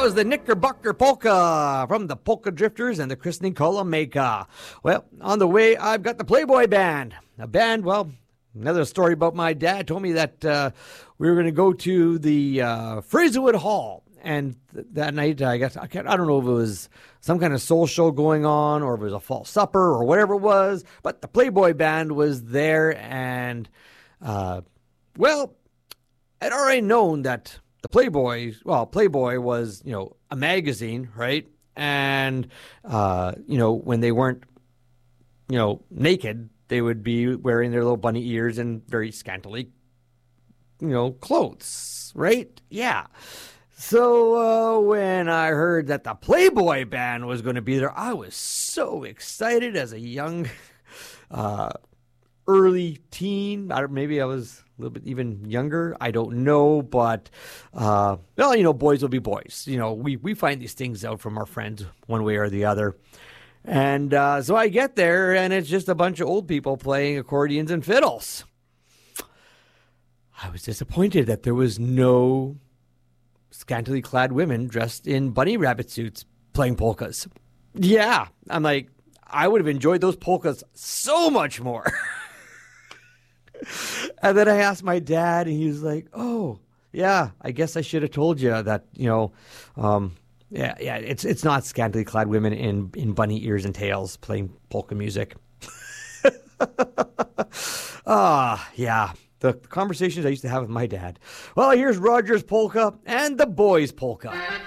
was the Knickerbocker Polka from the Polka Drifters and the Christening Colombica. Well, on the way, I've got the Playboy Band. A band, well, another story about my dad told me that we were going to go to the Fraserwood Hall. And that night, I don't know if it was some kind of soul show going on or if it was a fall supper or whatever it was, but the Playboy Band was there. And, well, I'd already known that the Playboy was, a magazine, right? And, when they weren't, naked, they would be wearing their little bunny ears and very scantily, clothes, right? Yeah. So when I heard that the Playboy Band was going to be there, I was so excited as a young, early teen. Maybe I was a little bit even younger. I don't know, but boys will be boys. We find these things out from our friends one way or the other. And so I get there, and it's just a bunch of old people playing accordions and fiddles. I was disappointed that there was no scantily clad women dressed in bunny rabbit suits playing polkas. Yeah, I'm like, I would have enjoyed those polkas so much more. And then I asked my dad, and he was like, oh, yeah, I guess I should have told you that, it's not scantily clad women in bunny ears and tails playing polka music. Yeah. The conversations I used to have with my dad. Well, here's Roger's Polka and the Boys' Polka.